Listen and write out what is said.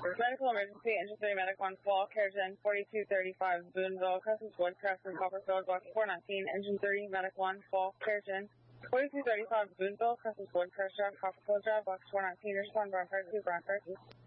Medical emergency, engine 3, medic 1, fall, carriage in 4235, Boonville, Crescent Wood, Crescent, Copperfield, box 419, engine 3, medic 1, fall, carriage in 4235, Boonville, Crescent Wood, Crescent Drive, Copperfield Drive, box 419, respond, Brown Fire 2, Brown Fire 2.